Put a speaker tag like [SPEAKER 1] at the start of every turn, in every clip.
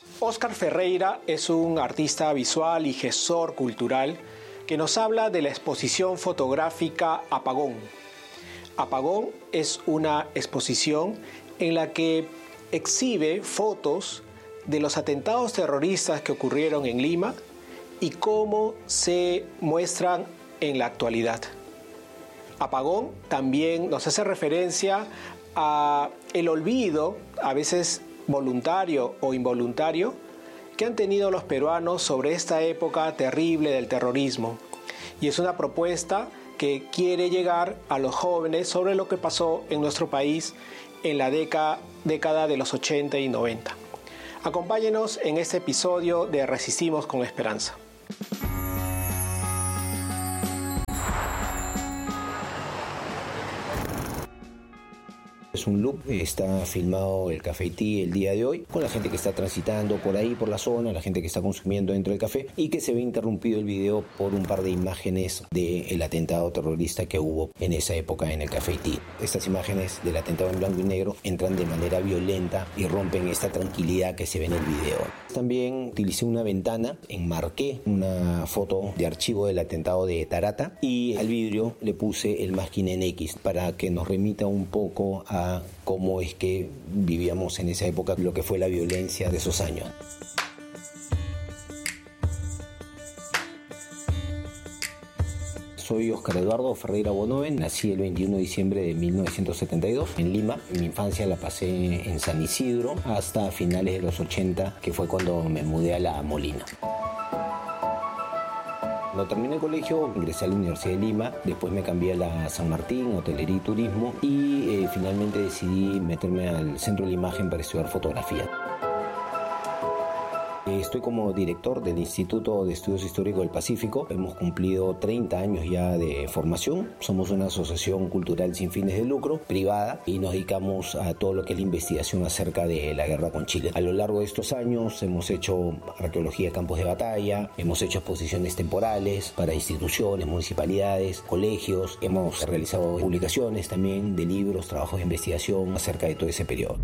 [SPEAKER 1] Óscar Ferreira es un artista visual y gestor cultural que nos habla de la exposición fotográfica Apagón. Apagón es una exposición en la que exhibe fotos de los atentados terroristas que ocurrieron en Lima y cómo se muestran en la actualidad. Apagón también nos hace referencia a el olvido, a veces voluntario o involuntario, que han tenido los peruanos sobre esta época terrible del terrorismo. Y es una propuesta que quiere llegar a los jóvenes sobre lo que pasó en nuestro país en la década de los 80 y 90. Acompáñenos en este episodio de Resistimos con Esperanza.
[SPEAKER 2] Es un loop, está filmado el Café Haití el día de hoy, con la gente que está transitando por ahí, por la zona, la gente que está consumiendo dentro del café, y que se ve interrumpido el video por un par de imágenes del atentado terrorista que hubo en esa época en el Café Haití. Estas imágenes del atentado en blanco y negro entran de manera violenta y rompen esta tranquilidad que se ve en el video. También utilicé una ventana, enmarqué una foto de archivo del atentado de Tarata y al vidrio le puse el masking en X para que nos remita un poco a cómo es que vivíamos en esa época, lo que fue la violencia de esos años. Soy Óscar Eduardo Ferreira Bonoven, nací el 21 de diciembre de 1972 en Lima. Mi infancia la pasé en San Isidro hasta finales de los 80, que fue cuando me mudé a La Molina. Cuando terminé el colegio, ingresé a la Universidad de Lima, después me cambié a la San Martín, Hotelería y Turismo, y finalmente decidí meterme al Centro de la Imagen para estudiar fotografía. Estoy como director del Instituto de Estudios Históricos del Pacífico. Hemos cumplido 30 años ya de formación. Somos una asociación cultural sin fines de lucro, privada, y nos dedicamos a todo lo que es la investigación acerca de la guerra con Chile. A lo largo de estos años hemos hecho arqueología de campos de batalla, hemos hecho exposiciones temporales para instituciones, municipalidades, colegios. Hemos realizado publicaciones también de libros, trabajos de investigación acerca de todo ese periodo.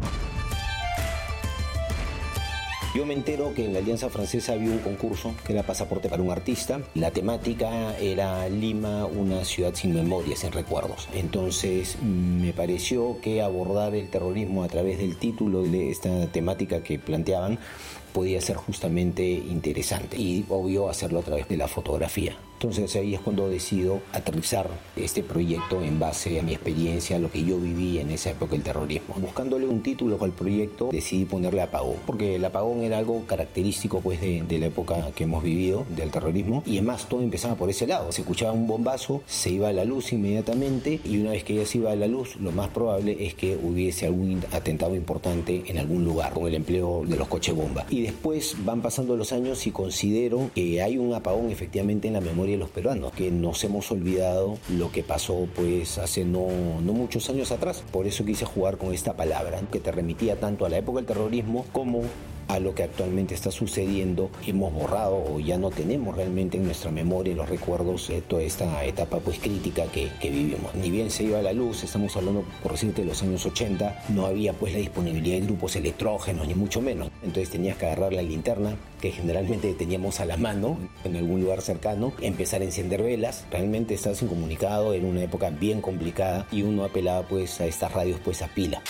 [SPEAKER 2] Yo me entero que en la Alianza Francesa había un concurso que era Pasaporte para un Artista. La temática era Lima, una ciudad sin memoria, sin recuerdos. Entonces me pareció que abordar el terrorismo a través del título de esta temática que planteaban podía ser justamente interesante y obvio hacerlo a través de la fotografía. Entonces ahí es cuando decido aterrizar este proyecto en base a mi experiencia, a lo que yo viví en esa época del terrorismo. Buscándole un título al proyecto, decidí ponerle Apagón, porque el apagón era algo característico pues de la época que hemos vivido, del terrorismo, y además todo empezaba por ese lado. Se escuchaba un bombazo, se iba a la luz inmediatamente, y una vez que ya se iba a la luz, lo más probable es que hubiese algún atentado importante en algún lugar, con el empleo de los coches bomba. Y después van pasando los años y considero que hay un apagón efectivamente en la memoria de los peruanos, que nos hemos olvidado lo que pasó pues hace no muchos años atrás. Por eso quise jugar con esta palabra, que te remitía tanto a la época del terrorismo como a lo que actualmente está sucediendo. Hemos borrado o ya no tenemos realmente en nuestra memoria, en los recuerdos, toda esta etapa pues crítica que vivimos. Ni bien se iba a la luz, estamos hablando por decirte de los años 80, no había pues la disponibilidad de grupos electrógenos ni mucho menos, entonces tenías que agarrar la linterna que generalmente teníamos a la mano en algún lugar cercano, empezar a encender velas. Realmente estabas incomunicado, en una época bien complicada, y uno apelaba pues a estas radios pues a pila.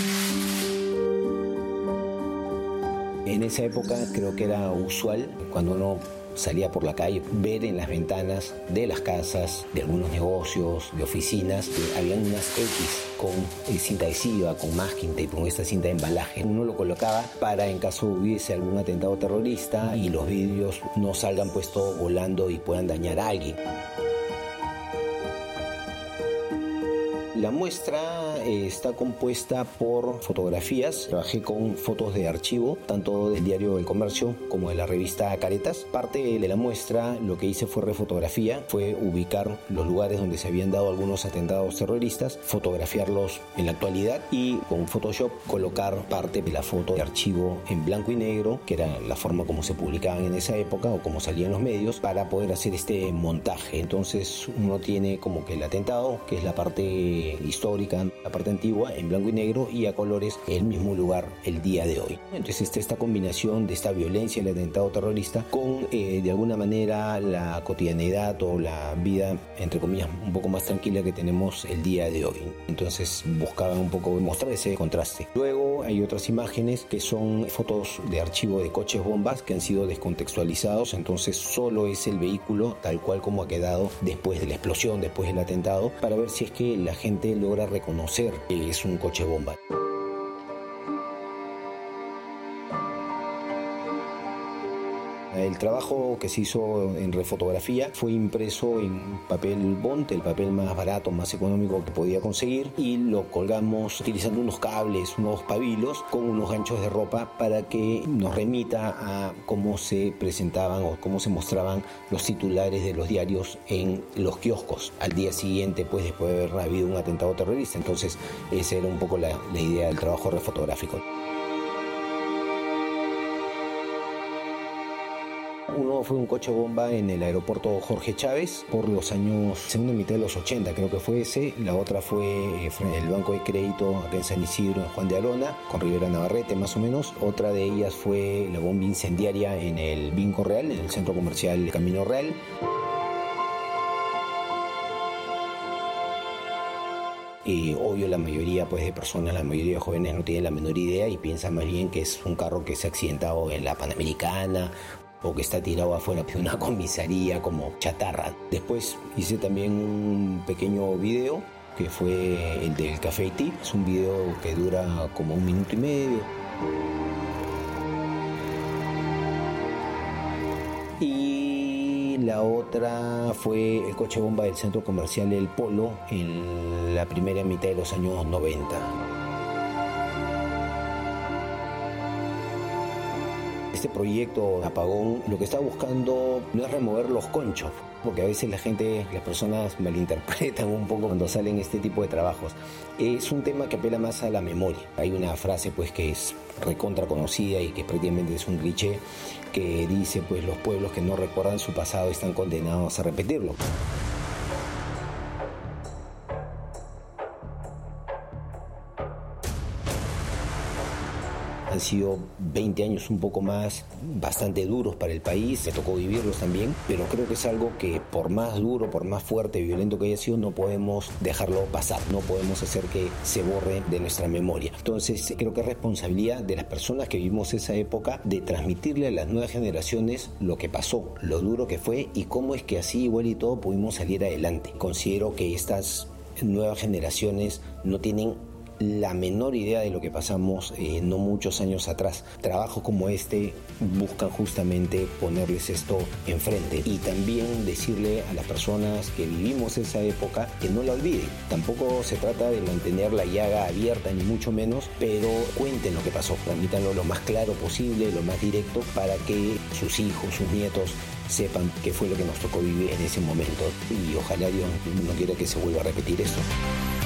[SPEAKER 2] En esa época creo que era usual, cuando uno salía por la calle, ver en las ventanas de las casas, de algunos negocios, de oficinas, que habían unas X con cinta adhesiva, con masking tape, con esta cinta de embalaje. Uno lo colocaba para, en caso hubiese algún atentado terrorista y los vidrios no salgan pues todo volando y puedan dañar a alguien. La muestra está compuesta por fotografías. Trabajé con fotos de archivo, tanto del diario El Comercio como de la revista Caretas. Parte de la muestra lo que hice fue refotografía, fue ubicar los lugares donde se habían dado algunos atentados terroristas, fotografiarlos en la actualidad y con Photoshop colocar parte de la foto de archivo en blanco y negro, que era la forma como se publicaban en esa época o como salían los medios, para poder hacer este montaje. Entonces uno tiene como que el atentado, que es la parte histórica, la parte parte antigua, en blanco y negro, y a colores el mismo lugar el día de hoy. Entonces está esta combinación de esta violencia, el atentado terrorista, con de alguna manera la cotidianidad o la vida, entre comillas, un poco más tranquila que tenemos el día de hoy. Entonces buscaban un poco mostrar ese contraste. Luego hay otras imágenes que son fotos de archivo de coches bombas que han sido descontextualizados, entonces solo es el vehículo tal cual como ha quedado después de la explosión, después del atentado, para ver si es que la gente logra reconocer que es un coche bomba. El trabajo que se hizo en refotografía fue impreso en papel bond, el papel más barato, más económico que podía conseguir, y lo colgamos utilizando unos cables, unos pabilos con unos ganchos de ropa para que nos remita a cómo se presentaban o cómo se mostraban los titulares de los diarios en los kioscos al día siguiente, pues después de haber habido un atentado terrorista. Entonces esa era un poco la idea del trabajo refotográfico. Uno fue un coche bomba en el aeropuerto Jorge Chávez por los años, segunda mitad de los 80, creo que fue ese. La otra fue el Banco de Crédito acá en San Isidro, en Juan de Arona, con Rivera Navarrete más o menos. Otra de ellas fue la bomba incendiaria en el Vinco Real, en el centro comercial Camino Real. Obvio, la mayoría de personas, la mayoría de jóvenes no tienen la menor idea y piensan más bien que es un carro que se ha accidentado en la Panamericana o que está tirado afuera de una comisaría como chatarra. Después hice también un pequeño video que fue el del Café Haití. Es un video que dura como 1 minuto y medio. Y la otra fue el coche bomba del centro comercial El Polo en la primera mitad de los años 90. Este proyecto Apagón lo que está buscando no es remover los conchos, porque a veces las personas malinterpretan un poco cuando salen este tipo de trabajos. Es un tema que apela más a la memoria. Hay una frase que es recontra conocida y que prácticamente es un cliché que dice los pueblos que no recuerdan su pasado están condenados a repetirlo. Han sido 20 años un poco más, bastante duros para el país, me tocó vivirlos también, pero creo que es algo que por más duro, por más fuerte, violento que haya sido, no podemos dejarlo pasar, no podemos hacer que se borre de nuestra memoria. Entonces creo que es responsabilidad de las personas que vivimos esa época de transmitirle a las nuevas generaciones lo que pasó, lo duro que fue y cómo es que así igual y todo pudimos salir adelante. Considero que estas nuevas generaciones no tienen la menor idea de lo que pasamos no muchos años atrás. Trabajos como este buscan justamente ponerles esto enfrente y también decirle a las personas que vivimos esa época que no la olviden. Tampoco se trata de mantener la llaga abierta ni mucho menos, pero cuenten lo que pasó, transmítanlo lo más claro posible, lo más directo, para que sus hijos, sus nietos sepan qué fue lo que nos tocó vivir en ese momento y ojalá Dios no quiera que se vuelva a repetir esto.